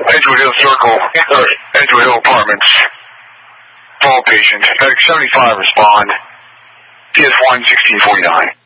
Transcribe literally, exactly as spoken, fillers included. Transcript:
Edgewood Hill Circle, Edgewood Hill Apartments. Fall patient. Medic seventy-five respond. P S one sixteen forty-nine.